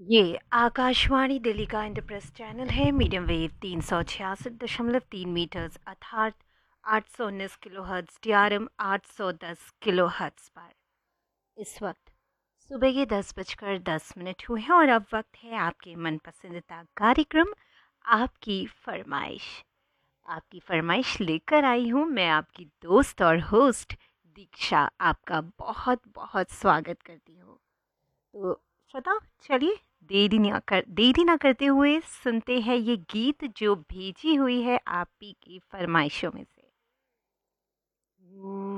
ये आकाशवाणी दिल्ली का इंद्रप्रस्थ चैनल है। मीडियम वेव 366.3 मीटर्स अर्थात 819 किलोहर्ट्ज़ DRM 810 किलोहर्ट्ज़ पर इस वक्त सुबह के 10 बजकर 10 मिनट हुए हैं और अब वक्त है आपके मनपसंदीदा कार्यक्रम आपकी फरमाइश। आपकी फरमाइश लेकर आई हूँ मैं, आपकी दोस्त और होस्ट दीक्षा। आपका बहुत बहुत स्वागत करती हूँ। तो श्रोता, चलिए देरी ना करते हुए सुनते हैं ये गीत जो भेजी हुई है आप ही की फरमाइशों में से।